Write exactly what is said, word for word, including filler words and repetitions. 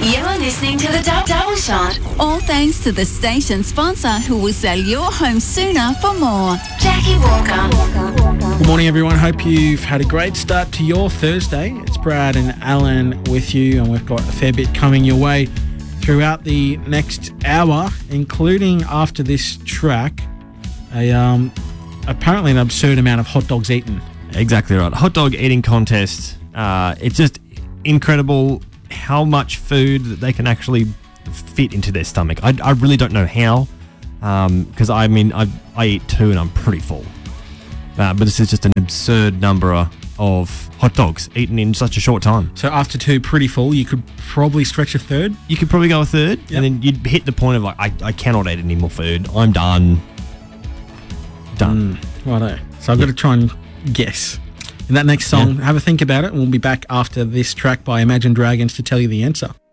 You're listening to the Dou- Double Shot. All thanks to the station sponsor who will sell your home sooner for more. Jackie Walker. Good morning, everyone. Hope you've had a great start to your Thursday. It's Brad and Alan with you, and we've got a fair bit coming your way throughout the next hour, including after this track, a um, apparently an absurd amount of hot dogs eaten. Exactly right. Hot dog eating contest. Uh, it's just incredible how much food that they can actually fit into their stomach. I, I really don't know how, because um, I mean, I, I eat two and I'm pretty full. Uh, but this is just an absurd number of hot dogs eaten in such a short time. So after two, pretty full, you could probably stretch a third? You could probably go a third, Yep. and then you'd hit the point of like, I, I cannot eat any more food. I'm done. Done. Mm, righto. So I've got to try and guess. In that next song, Yeah. have a think about it, and we'll be back after this track by Imagine Dragons to tell you the answer.